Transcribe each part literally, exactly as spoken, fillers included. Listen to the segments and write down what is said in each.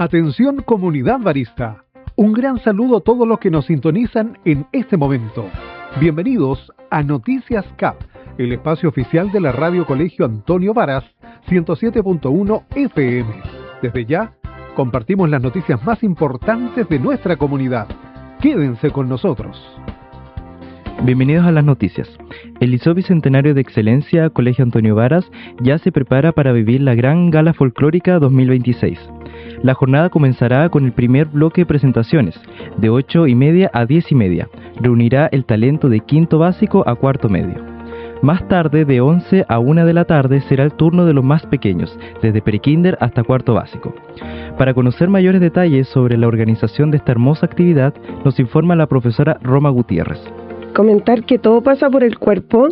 Atención comunidad barista. Un gran saludo a todos los que nos sintonizan en este momento. Bienvenidos a Noticias C A P, el espacio oficial de la Radio Colegio Antonio Varas, ciento siete punto uno F M. Desde ya, compartimos las noticias más importantes de nuestra comunidad. Quédense con nosotros. Bienvenidos a las noticias. El Liceo Bicentenario de Excelencia Colegio Antonio Varas ya se prepara para vivir la Gran Gala Folclórica dos mil veintiséis. La jornada comenzará con el primer bloque de presentaciones, de ocho y media a diez y media. Reunirá el talento de quinto básico a cuarto medio. Más tarde, de once a una de la tarde, será el turno de los más pequeños, desde prekinder hasta cuarto básico. Para conocer mayores detalles sobre la organización de esta hermosa actividad, nos informa la profesora Roma Gutiérrez. Comentar que todo pasa por el cuerpo,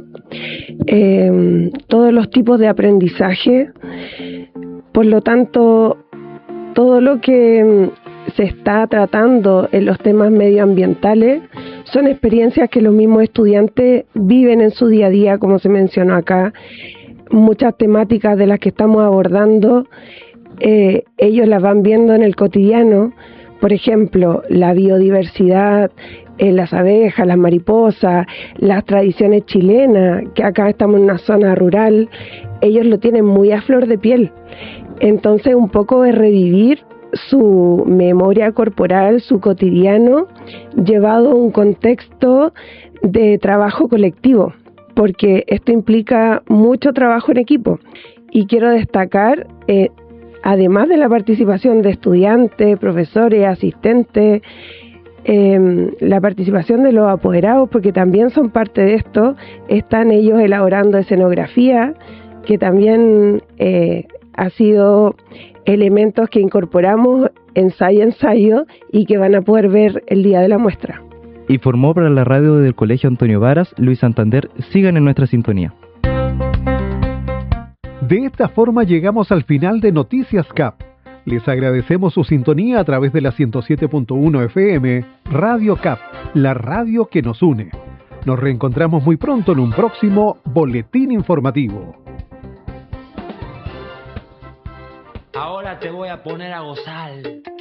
eh, todos los tipos de aprendizaje, por lo tanto, todo lo que se está tratando en los temas medioambientales son experiencias que los mismos estudiantes viven en su día a día, como se mencionó acá. Muchas temáticas de las que estamos abordando, eh, ellos las van viendo en el cotidiano. Por ejemplo, la biodiversidad, eh, las abejas, las mariposas, las tradiciones chilenas, que acá estamos en una zona rural, ellos lo tienen muy a flor de piel. Entonces, un poco de revivir su memoria corporal, su cotidiano, llevado a un contexto de trabajo colectivo, porque esto implica mucho trabajo en equipo. Y quiero destacar, eh, además de la participación de estudiantes, profesores, asistentes, eh, la participación de los apoderados, porque también son parte de esto, están ellos elaborando escenografía, que también eh, ha sido elementos que incorporamos ensayo a ensayo y que van a poder ver el día de la muestra. Informó para la radio del Colegio Antonio Varas, Luis Santander. Sigan en nuestra sintonía. De esta forma llegamos al final de Noticias C A P. Les agradecemos su sintonía a través de la ciento siete punto uno F M, Radio C A P, la radio que nos une. Nos reencontramos muy pronto en un próximo boletín informativo. Ahora te voy a poner a gozar.